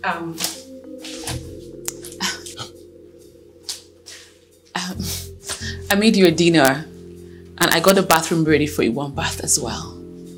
I made you a dinner and I got the bathroom ready for a warm bath as well.